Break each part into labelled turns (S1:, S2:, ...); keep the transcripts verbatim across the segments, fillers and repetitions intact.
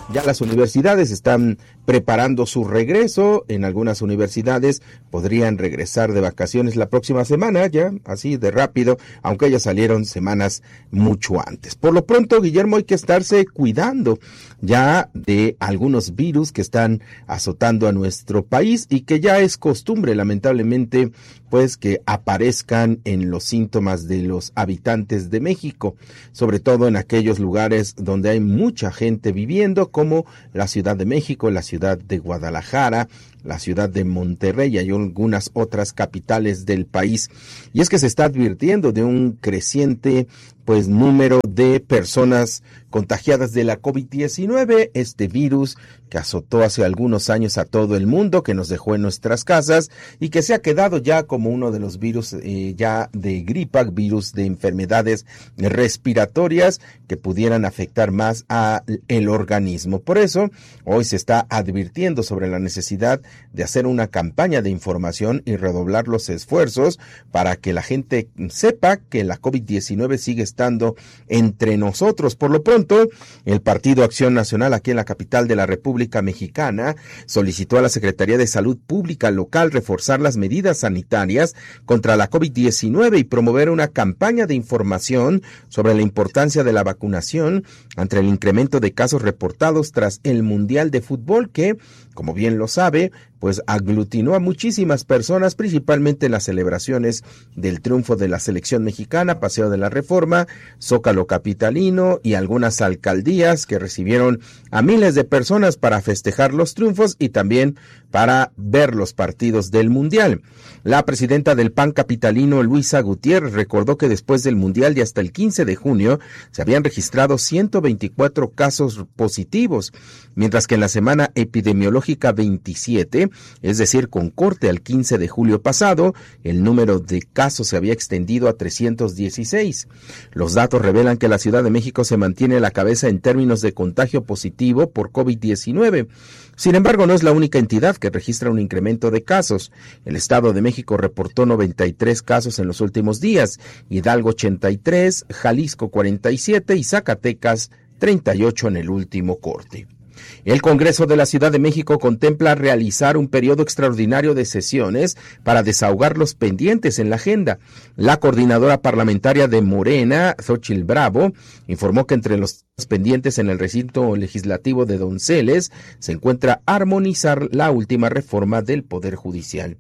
S1: Ya las universidades están preparando su regreso. En algunas universidades podrían regresar de vacaciones la próxima semana, ya así de rápido, aunque ya salieron semanas mucho antes. Por lo pronto, Guillermo, hay que estarse cuidando ya de algunos virus que están azotando a nuestro país y que ya es costumbre, lamentablemente, pues que aparezcan en los síntomas de los habitantes de México, sobre todo en aquellos lugares donde hay mucha gente viviendo, como la Ciudad de México, la ciudad de Guadalajara, la ciudad de Monterrey y algunas otras capitales del país. Y es que se está advirtiendo de un creciente pues número de personas contagiadas de la COVID diecinueve, este virus que azotó hace algunos años a todo el mundo, que nos dejó en nuestras casas y que se ha quedado ya como uno de los virus eh, ya de gripa, virus de enfermedades respiratorias que pudieran afectar más al organismo. Por eso, hoy se está advirtiendo sobre la necesidad de hacer una campaña de información y redoblar los esfuerzos para que la gente sepa que la COVID diecinueve sigue estando entre nosotros. Por lo pronto, el Partido Acción Nacional aquí en la capital de la República Mexicana solicitó a la Secretaría de Salud Pública local reforzar las medidas sanitarias contra la COVID diecinueve y promover una campaña de información sobre la importancia de la vacunación ante el incremento de casos reportados tras el Mundial de Fútbol que, como bien lo sabe, pues aglutinó a muchísimas personas, principalmente en las celebraciones del triunfo de la selección mexicana, Paseo de la Reforma, Zócalo capitalino y algunas alcaldías que recibieron a miles de personas para festejar los triunfos y también para ver los partidos del Mundial. La presidenta del P A N capitalino, Luisa Gutiérrez, recordó que después del Mundial y hasta el quince de junio se habían registrado ciento veinticuatro casos positivos, mientras que en la semana epidemiológica veintisiete, es decir, con corte al quince de julio pasado, el número de casos se había extendido a trescientos dieciséis. Los datos revelan que la Ciudad de México se mantiene a la cabeza en términos de contagio positivo por COVID diecinueve. Sin embargo, no es la única entidad que registra un incremento de casos. El Estado de México reportó noventa y tres casos en los últimos días, Hidalgo ochenta y tres, Jalisco cuarenta y siete y Zacatecas treinta y ocho en el último corte. El Congreso de la Ciudad de México contempla realizar un periodo extraordinario de sesiones para desahogar los pendientes en la agenda. La coordinadora parlamentaria de Morena, Xóchitl Bravo, informó que entre los pendientes en el recinto legislativo de Donceles se encuentra armonizar la última reforma del Poder Judicial.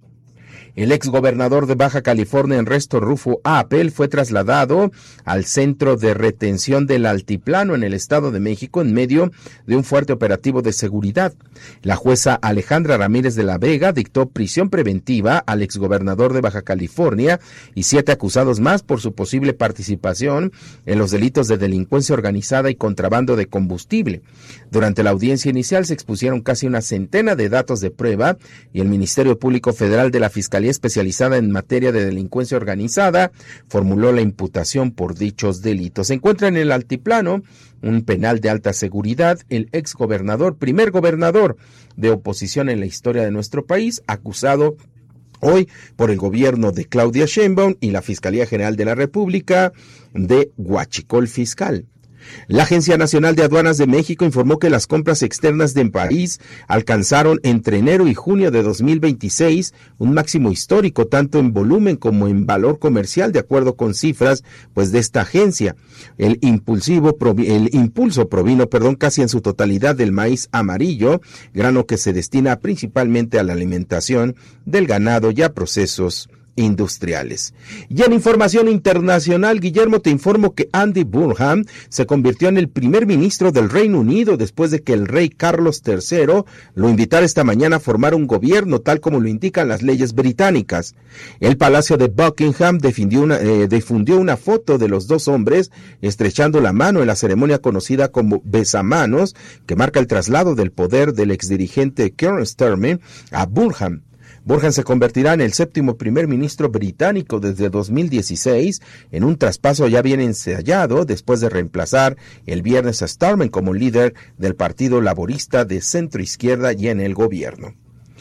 S1: El exgobernador de Baja California, Ernesto Rufo Apel, fue trasladado al centro de retención del Altiplano en el Estado de México en medio de un fuerte operativo de seguridad. La jueza Alejandra Ramírez de la Vega dictó prisión preventiva al exgobernador de Baja California y siete acusados más por su posible participación en los delitos de delincuencia organizada y contrabando de combustible. Durante la audiencia inicial se expusieron casi una centena de datos de prueba y el Ministerio Público Federal de la Fiscalía especializada en materia de delincuencia organizada formuló la imputación por dichos delitos. Se encuentra en el Altiplano un penal de alta seguridad el exgobernador, primer gobernador de oposición en la historia de nuestro país, acusado hoy por el gobierno de Claudia Sheinbaum y la Fiscalía General de la República de huachicol fiscal. La Agencia Nacional de Aduanas de México informó que las compras externas del país alcanzaron entre enero y junio de dos mil veintiséis un máximo histórico tanto en volumen como en valor comercial, de acuerdo con cifras pues de esta agencia. El impulsivo el impulso provino, perdón, casi en su totalidad del maíz amarillo, grano que se destina principalmente a la alimentación del ganado y a procesos industriales. Y en información internacional, Guillermo, te informo que Andy Burnham se convirtió en el primer ministro del Reino Unido después de que el rey Carlos tercero lo invitara esta mañana a formar un gobierno tal como lo indican las leyes británicas. El Palacio de Buckingham difundió una, eh, difundió una foto de los dos hombres estrechando la mano en la ceremonia conocida como besamanos, que marca el traslado del poder del exdirigente Keir Starmer a Burnham. Burnham se convertirá en el séptimo primer ministro británico desde dos mil dieciséis, en un traspaso ya bien ensayado después de reemplazar el viernes a Starmer como líder del Partido Laborista de centro izquierda y en el gobierno.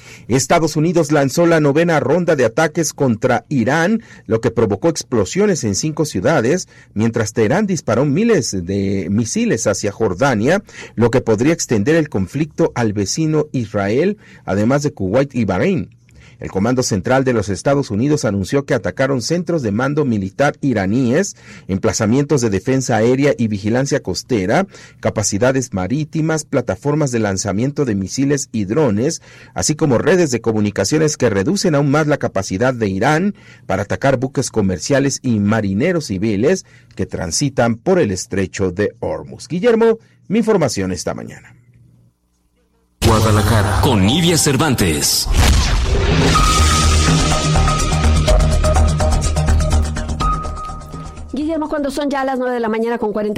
S1: Estados Unidos lanzó la novena ronda de ataques contra Irán, lo que provocó explosiones en cinco ciudades, mientras Teherán disparó miles de misiles hacia Jordania, lo que podría extender el conflicto al vecino Israel, además de Kuwait y Bahrein. El Comando Central de los Estados Unidos anunció que atacaron centros de mando militar iraníes, emplazamientos de defensa aérea y vigilancia costera, capacidades marítimas, plataformas de lanzamiento de misiles y drones, así como redes de comunicaciones que reducen aún más la capacidad de Irán para atacar buques comerciales y marineros civiles que transitan por el estrecho de Hormuz. Guillermo, mi información esta mañana.
S2: Guadalajara, con Nidia Cervantes.
S3: Guillermo, cuando son ya las nueve de la mañana con cuarenta